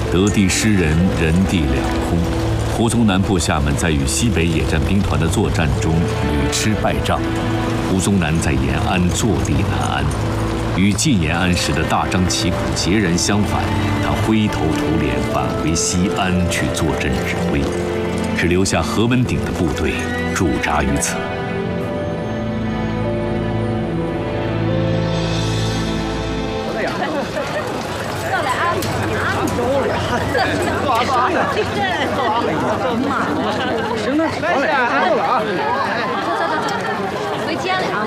得地失人，人地两空。胡宗南部下们在与西北野战兵团的作战中屡吃败仗，胡宗南在延安坐立难安，与进延安时的大张旗鼓截然相反。他灰头土脸返回西安去坐镇指挥，只留下何文鼎的部队驻扎于此。 行了，来，走了啊！ 回家了啊。